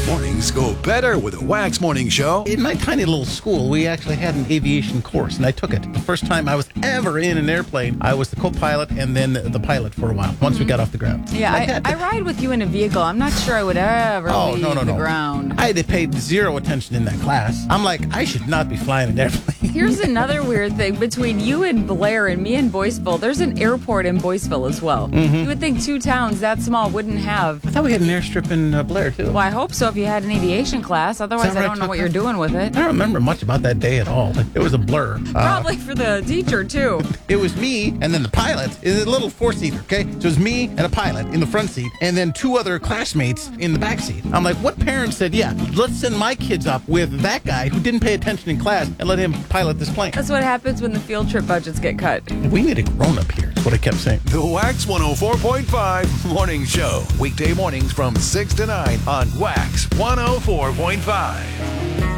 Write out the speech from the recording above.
Mornings go better with a Wax Morning Show. In my tiny little school, we actually had an aviation course, and I took it. The first time I was ever in an airplane, I was the co-pilot and then the pilot for a while, once we got off the ground. Yeah, I ride with you in a vehicle. I'm not sure I would ever leave the ground. I had paid zero attention in that class. I'm like, I should not be flying an airplane. Here's another weird thing. Between you and Blair and me in Boyceville, there's an airport in Boyceville as well. You would think two towns that small wouldn't have. I thought we had an airstrip in Blair, too. Well, I hope so if you had an aviation class. Otherwise, I don't know what you're doing with it. I don't remember much about that day at all. It was a blur. Probably for the teacher, too. It was me, and then the pilot is a little four-seater, okay? So it was me and a pilot in the front seat, and then two other classmates in the back seat. I'm like, what parent said, yeah, let's send my kids up with that guy who didn't pay attention in class and let him pilot this plane? That's what happens when the field trip budgets get cut. We need a grown-up here, is what I kept saying. The Wax 104.5 Morning Show. Weekday mornings from 6 to 9 on Wax 104.5.